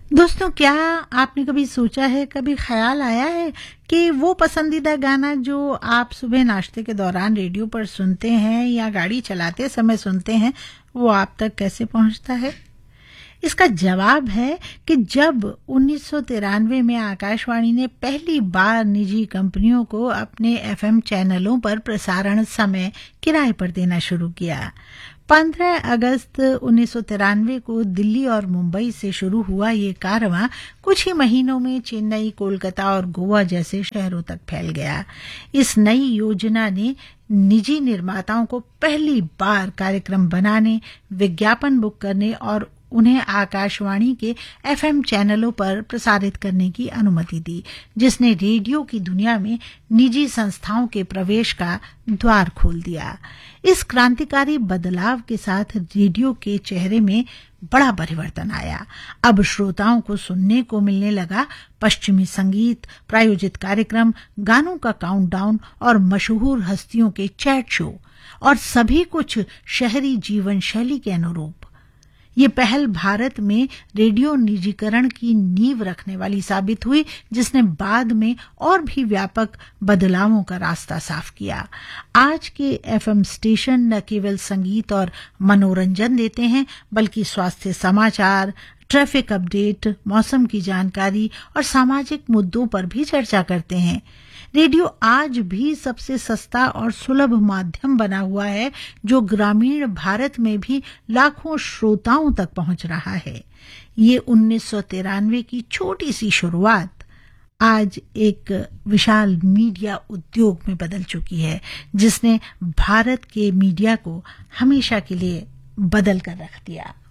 दोस्तों, क्या आपने कभी सोचा है, कभी ख्याल आया है कि वो पसंदीदा गाना जो आप सुबह नाश्ते के दौरान रेडियो पर सुनते हैं या गाड़ी चलाते समय सुनते हैं, वो आप तक कैसे पहुंचता है? इसका जवाब है कि जब 1993 में आकाशवाणी ने पहली बार निजी कंपनियों को अपने एफएम चैनलों पर प्रसारण समय किराए पर देना शुरू किया। 15 अगस्त 1993 को दिल्ली और मुंबई से शुरू हुआ ये कारवां कुछ ही महीनों में चेन्नई, कोलकाता और गोवा जैसे शहरों तक फैल गया। इस नई योजना ने निजी निर्माताओं को पहली बार कार्यक्रम बनाने, विज्ञापन बुक करने और उन्हें आकाशवाणी के एफएम चैनलों पर प्रसारित करने की अनुमति दी, जिसने रेडियो की दुनिया में निजी संस्थाओं के प्रवेश का द्वार खोल दिया। इस क्रांतिकारी बदलाव के साथ रेडियो के चेहरे में बड़ा परिवर्तन आया। अब श्रोताओं को सुनने को मिलने लगा पश्चिमी संगीत, प्रायोजित कार्यक्रम, गानों का काउंटडाउन और मशहूर हस्तियों के चैट शो, और सभी कुछ शहरी जीवन शैली के अनुरूप। ये पहल भारत में रेडियो निजीकरण की नींव रखने वाली साबित हुई, जिसने बाद में और भी व्यापक बदलावों का रास्ता साफ किया। आज के एफएम स्टेशन न केवल संगीत और मनोरंजन देते हैं, बल्कि स्वास्थ्य समाचार, ट्रैफिक अपडेट, मौसम की जानकारी और सामाजिक मुद्दों पर भी चर्चा करते हैं। रेडियो आज भी सबसे सस्ता और सुलभ माध्यम बना हुआ है, जो ग्रामीण भारत में भी लाखों श्रोताओं तक पहुंच रहा है। ये 1993 की छोटी सी शुरुआत आज एक विशाल मीडिया उद्योग में बदल चुकी है, जिसने भारत के मीडिया को हमेशा के लिए बदल कर रख दिया।